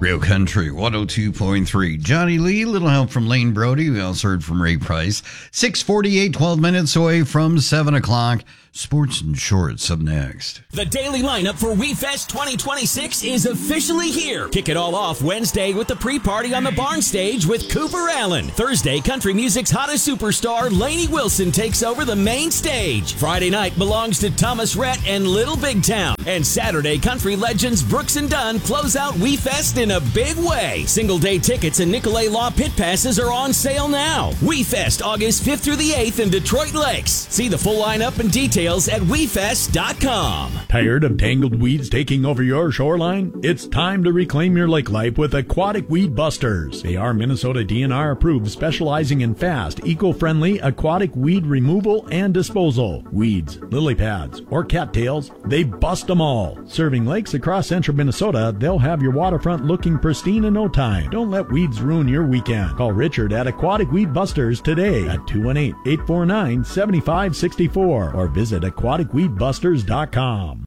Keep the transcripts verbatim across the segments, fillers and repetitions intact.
Real Country one oh two point three. Johnny Lee, little help from Lane Brody. We also heard from Ray Price. six forty-eight, twelve minutes away from seven o'clock. Sports and Shorts up next. The daily lineup for WeFest twenty twenty-six is officially here. Kick it all off Wednesday with the pre-party on the barn stage with Cooper Allen. Thursday, country music's hottest superstar, Lainey Wilson, takes over the main stage. Friday night belongs to Thomas Rhett and Little Big Town. And Saturday, country legends Brooks and Dunn close out WeFest in a big way. Single day tickets and Nicolay Law pit passes are on sale now. WeFest August fifth through the eighth in Detroit Lakes. See the full lineup and details at we fest dot com. Tired of tangled weeds taking over your shoreline? It's time to reclaim your lake life with Aquatic Weed Busters. They are Minnesota D N R approved, specializing in fast, eco-friendly aquatic weed removal and disposal. Weeds, lily pads, or cattails, they bust them all. Serving lakes across central Minnesota, they'll have your waterfront looking pristine in no time. Don't let weeds ruin your weekend. Call Richard at Aquatic Weed Busters today at two one eight, eight four nine, seven five six four or visit aquatic weed busters dot com.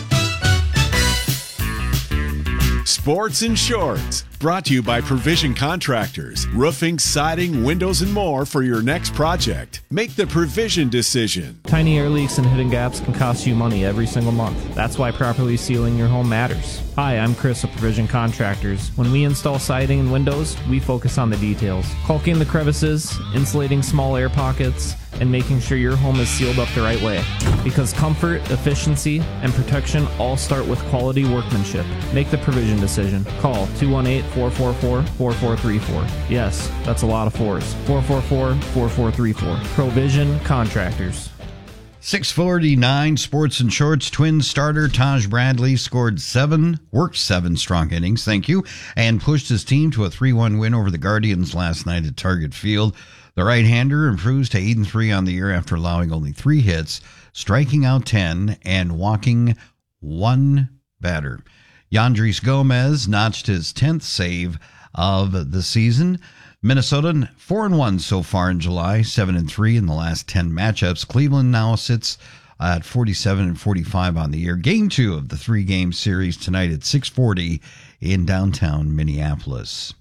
Sports and Shorts, brought to you by Provision Contractors. Roofing, siding, windows, and more for your next project. Make the Provision decision. Tiny air leaks and hidden gaps can cost you money every single month. That's why properly sealing your home matters. Hi, I'm Chris of Provision Contractors. When we install siding and windows, we focus on the details. Caulking the crevices, insulating small air pockets, and making sure your home is sealed up the right way. Because comfort, efficiency, and protection all start with quality workmanship. Make the Provision decision. Call two one eight, four four four, four four three four. Yes, that's a lot of fours. four four four, four four three four. Provision Contractors. six forty-nine, Sports and Shorts. Twins starter Taj Bradley scored seven, worked seven strong innings, thank you, and pushed his team to a three one win over the Guardians last night at Target Field. The right-hander improves to eight and three on the year after allowing only three hits, striking out ten, and walking one batter. Yandris Gomez notched his tenth save of the season. Minnesota four and one so far in July, seven and three in the last ten matchups. Cleveland now sits at forty-seven and forty-five on the year. Game two of the three-game series tonight at six forty in downtown Minneapolis.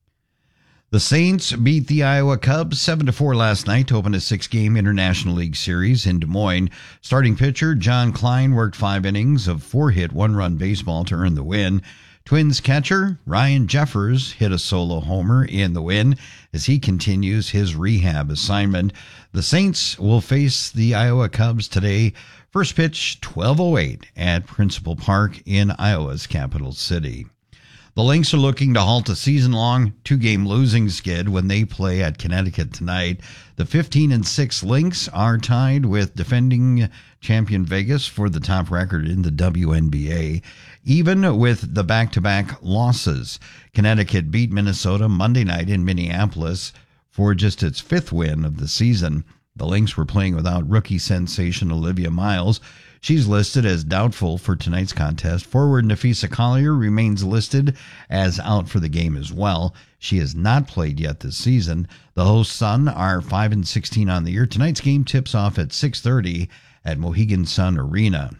The Saints beat the Iowa Cubs seven to four last night to open a six-game International League Series in Des Moines. Starting pitcher John Klein worked five innings of four-hit, one-run baseball to earn the win. Twins catcher Ryan Jeffers hit a solo homer in the win as he continues his rehab assignment. The Saints will face the Iowa Cubs today. First pitch twelve oh eight at Principal Park in Iowa's capital city. The Lynx are looking to halt a season-long two-game losing skid when they play at Connecticut tonight. The fifteen and six Lynx are tied with defending champion Vegas for the top record in the W N B A. Even with the back-to-back losses, Connecticut beat Minnesota Monday night in Minneapolis for just its fifth win of the season. The Lynx were playing without rookie sensation Olivia Miles. She's listed as doubtful for tonight's contest. Forward Nafisa Collier remains listed as out for the game as well. She has not played yet this season. The hosts Sun are five and sixteen on the year. Tonight's game tips off at six thirty at Mohegan Sun Arena.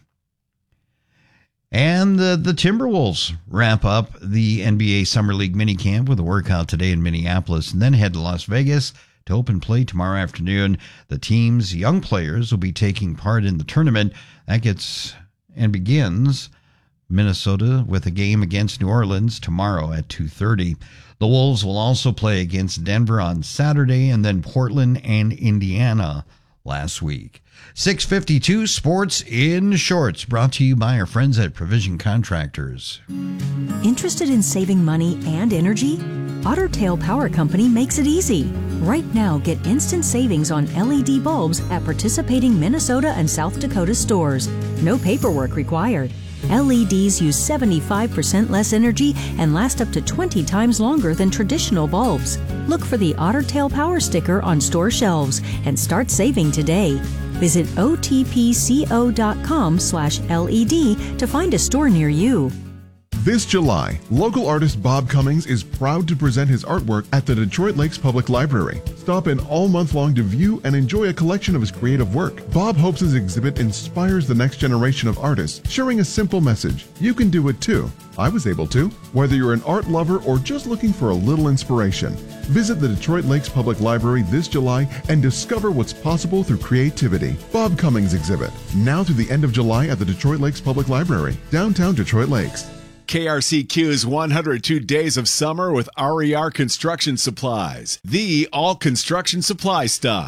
And the, the Timberwolves wrap up the N B A Summer League minicamp with a workout today in Minneapolis and then head to Las Vegas to open play tomorrow afternoon. The team's young players will be taking part in the tournament. That gets and begins Minnesota with a game against New Orleans tomorrow at two thirty. The Wolves will also play against Denver on Saturday and then Portland and Indiana last week. six fifty-two, Sports in Shorts, brought to you by our friends at Provision Contractors. Interested in saving money and energy? Otter Tail Power Company makes it easy. Right now, get instant savings on L E D bulbs at participating Minnesota and South Dakota stores. No paperwork required. L E Ds use seventy-five percent less energy and last up to twenty times longer than traditional bulbs. Look for the Otter Tail Power sticker on store shelves and start saving today. Visit otpco.com slash LED to find a store near you. This July, local artist Bob Cummings is proud to present his artwork at the Detroit Lakes Public Library. Stop in all month long to view and enjoy a collection of his creative work. Bob hopes his exhibit inspires the next generation of artists, sharing a simple message. You can do it too. I was able to. Whether you're an art lover or just looking for a little inspiration, visit the Detroit Lakes Public Library this July and discover what's possible through creativity. Bob Cummings exhibit, now through the end of July at the Detroit Lakes Public Library, downtown Detroit Lakes. K R C Q's one hundred two Days of Summer with R E R Construction Supplies, the all construction supply stop.